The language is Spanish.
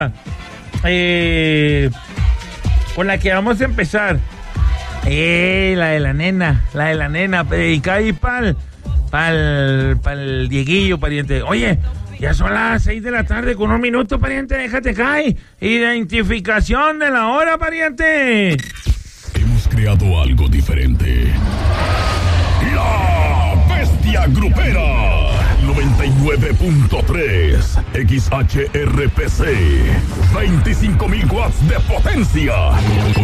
Con la que vamos a empezar. La de la nena, dedicada ahí pa'l Dieguillo, pariente. Oye, ya son las 6 de la tarde con 1 minuto, pariente, déjate caer. Identificación de la hora, pariente. Hemos creado algo diferente. La Bestia Grupera 99.3 XHRPC, 25,000 watts de potencia.